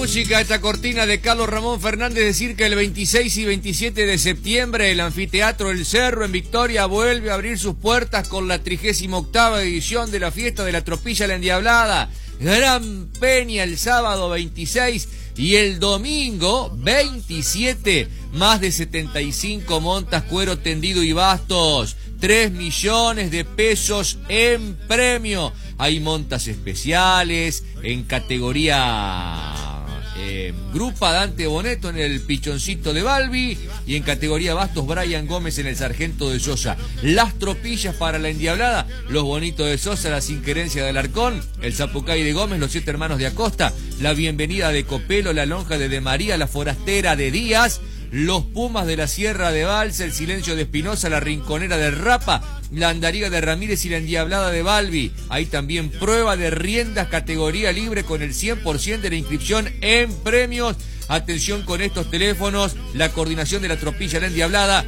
Música, esta cortina de Carlos Ramón Fernández. Decir que el 26 y 27 de septiembre el Anfiteatro El Cerro en Victoria vuelve a abrir sus puertas con la 38ª edición de la fiesta de la Tropilla La Endiablada. Gran peña el sábado 26 y el domingo 27. Más de 75 montas, cuero tendido y bastos. 3 millones de pesos en premio. Hay montas especiales en categoría Grupa Dante Boneto en el Pichoncito de Balbi y en categoría bastos Brian Gómez en el Sargento de Sosa. Las tropillas para la Endiablada, los Bonitos de Sosa, la Sinquerencia del Arcón, el Zapucay de Gómez, los 7 hermanos de Acosta, la Bienvenida de Copelo, la Lonja de María, la Forastera de Díaz, los Pumas de la Sierra de Balsa, el Silencio de Espinosa, la Rinconera de Rapa, la Andariga de Ramírez y la Endiablada de Balbi. Hay también prueba de riendas categoría libre con el 100% de la inscripción en premios. Atención con estos teléfonos, la coordinación de la Tropilla La Endiablada,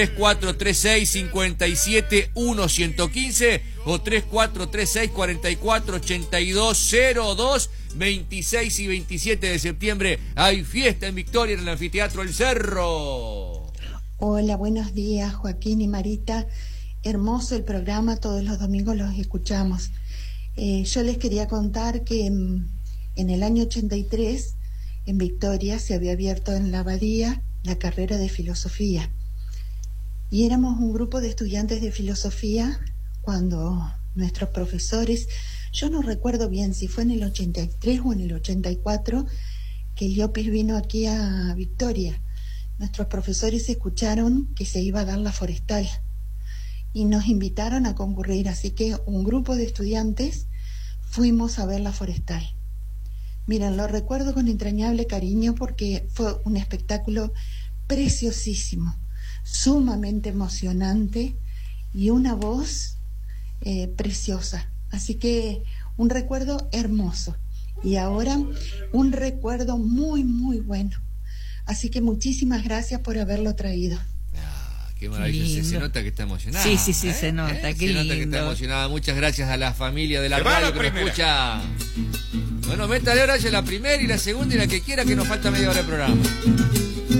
3436-57-115 o 3436-448202. 26 y 27 de septiembre hay fiesta en Victoria en el Anfiteatro El Cerro. Hola, buenos días, Joaquín y Marita. Hermoso el programa, todos los domingos los escuchamos. Yo les quería contar que en el año 83 en Victoria se había abierto en la abadía la carrera de filosofía. Y éramos un grupo de estudiantes de filosofía cuando nuestros profesores, yo no recuerdo bien si fue en el 83 o en el 84, que Llopis vino aquí a Victoria. Nuestros profesores escucharon que se iba a dar la forestal y nos invitaron a concurrir, así que un grupo de estudiantes fuimos a ver la forestal. Miren, lo recuerdo con entrañable cariño porque fue un espectáculo preciosísimo, sumamente emocionante y una voz preciosa. Así que un recuerdo hermoso y ahora un recuerdo muy, muy bueno. Así que muchísimas gracias por haberlo traído. Qué maravilloso, se nota que está emocionada. Sí, se nota, qué lindo. Se nota que está emocionada. Muchas gracias a la familia de la radio que me escucha. Bueno, métale ahora ya la primera y la segunda y la que quiera, que nos falta media hora de programa.